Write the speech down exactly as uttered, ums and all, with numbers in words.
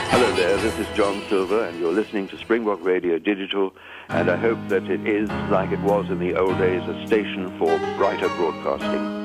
Hello there, this is John Silver, and you're listening to Springbok Radio Digital, and I hope that it is, like it was in the old days, a station for brighter broadcasting.